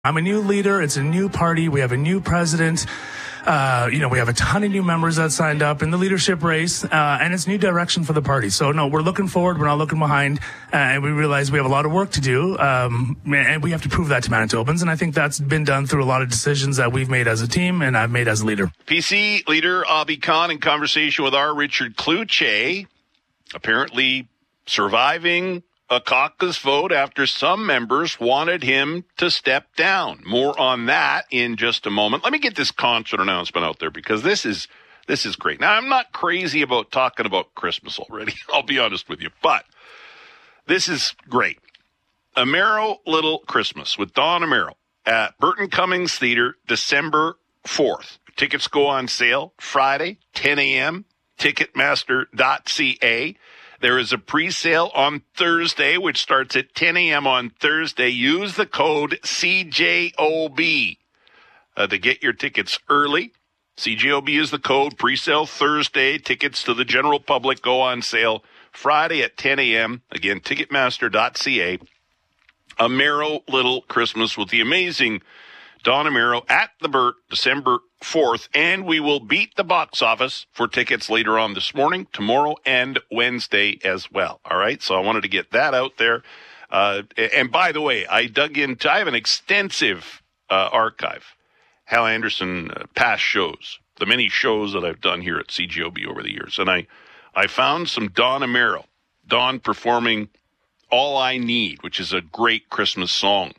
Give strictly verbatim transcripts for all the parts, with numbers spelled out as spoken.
I'm a new leader. It's a new party. We have a new president. Uh, you know, we have a ton of new members that signed up in the leadership race, uh, and it's new direction for the party. So, no, we're looking forward. We're not looking behind, uh, and we realize we have a lot of work to do, um, and we have to prove that to Manitobans, and I think that's been done through a lot of decisions that we've made as a team and I've made as a leader. P C leader Abhi Khan in conversation with our Richard Cloutier, apparently surviving a caucus vote after some members wanted him to step down. More on that in just a moment. Let me get this concert announcement out there because this is this is great. Now, I'm not crazy about talking about Christmas already. I'll be honest with you, but this is great. Amero Little Christmas with Don Amero at Burton Cummings Theatre, December fourth. Tickets go on sale Friday, ten a.m., ticketmaster dot c a. There is a pre-sale on Thursday, which starts at ten a.m. on Thursday. Use the code C J O B uh, to get your tickets early. C J O B is the code. Pre-sale Thursday. Tickets to the general public go on sale Friday at ten a.m. Again, ticketmaster dot c a. Amero Little Christmas with the amazing Don Amero at the Burt, December fourth, and we will beat the box office for tickets later on this morning, tomorrow, and Wednesday as well. All right, so I wanted to get that out there. Uh, and by the way, I dug into, I have an extensive uh, archive, Hal Anderson uh, past shows, the many shows that I've done here at C G O B over the years, and I, I found some Don Amero, Don performing All I Need, which is a great Christmas song.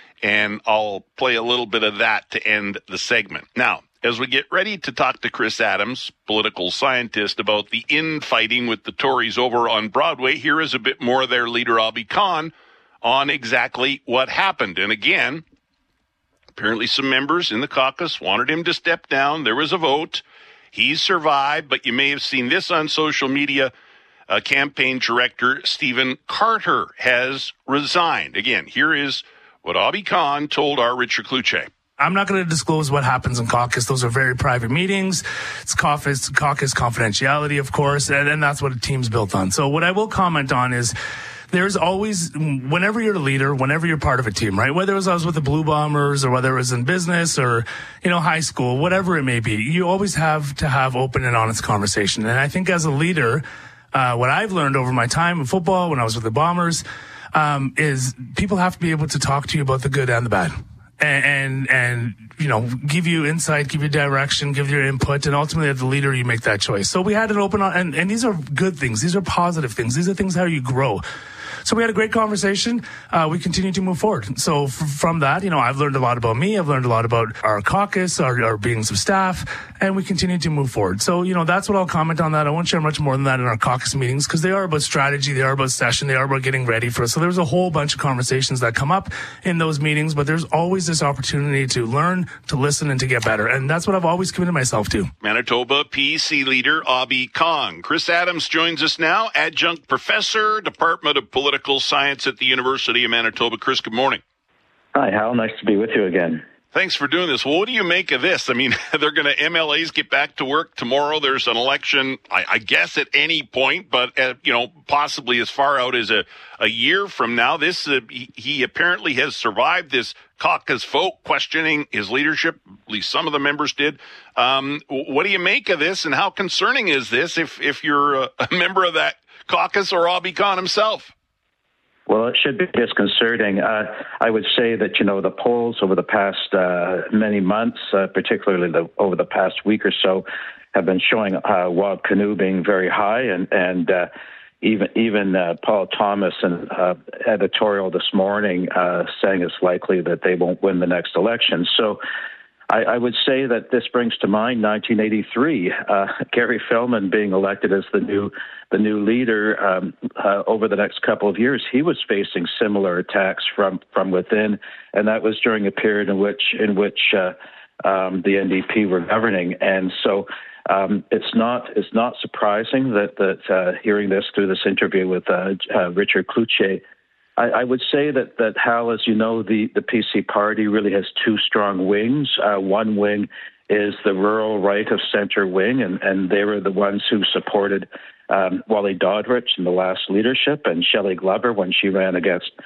And I'll play a little bit of that to end the segment. Now, as we get ready to talk to Chris Adams, political scientist, about the infighting with the Tories over on Broadway, here is a bit more of their leader, Abhi Khan, on exactly what happened. And again, apparently some members in the caucus wanted him to step down. There was a vote. He survived, but you may have seen this on social media. Uh, campaign director Stephen Carter has resigned. Again, here is what Abhi Khan told our Richard Cloutier. I'm not going to disclose what happens in caucus. Those are very private meetings. It's caucus, caucus confidentiality, of course, and, and that's what a team's built on. So what I will comment on is there's always, whenever you're a leader, whenever you're part of a team, right? Whether it was I was with the Blue Bombers or whether it was in business or, you know, high school, whatever it may be, you always have to have open and honest conversation. And I think as a leader, uh, what I've learned over my time in football, when I was with the Bombers, um, is people have to be able to talk to you about the good and the bad. And, and, and, you know, give you insight, give you direction, give you input, and ultimately as the leader, you make that choice. So we had an open, and, and these are good things. These are positive things. These are things how you grow. So we had a great conversation. Uh, we continue to move forward. So f- from that, you know, I've learned a lot about me. I've learned a lot about our caucus, our, our beings of staff, and we continue to move forward. So, you know, that's what I'll comment on that. I won't share much more than that in our caucus meetings because they are about strategy. They are about session. They are about getting ready for us. So there's a whole bunch of conversations that come up in those meetings, but there's always this opportunity to learn, to listen, and to get better. And that's what I've always committed myself to. Manitoba P C leader Abhi Khan. Chris Adams joins us now, adjunct professor, Department of Political Political Science at the University of Manitoba. Chris, good morning. Hi, Hal. Nice to be with you again. Thanks for doing this. Well, what do you make of this? I mean, they're going to, M L As get back to work tomorrow. There's an election, I, I guess, at any point, but, uh, you know, possibly as far out as a, a year from now. This, uh, he, he apparently has survived this caucus vote questioning his leadership. At least some of the members did. Um, what do you make of this, and how concerning is this if, if you're a, a member of that caucus or Abhi Khan himself? Well, it should be disconcerting. Uh, I would say that, you know, the polls over the past uh, many months, uh, particularly the, over the past week or so, have been showing uh, Wild Canoe being very high, and and uh, even even uh, Paul Thomas an uh, editorial this morning uh, saying it's likely that they won't win the next election. So I, I would say that this brings to mind nineteen eighty-three, uh, Gary Filmon being elected as the new the new leader um, uh, over the next couple of years. He was facing similar attacks from, from within, and that was during a period in which in which uh, um, the N D P were governing. And so um, it's not it's not surprising that that uh, hearing this through this interview with uh, uh, Richard Cloutier. I, I would say that, that Hal, as you know, the, the P C party really has two strong wings. Uh, one wing is the rural right of center wing, and, and they were the ones who supported um, Wally Doddridge in the last leadership and Shelley Glover when she ran against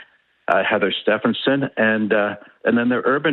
uh, Heather Stephenson, and uh, and then their urban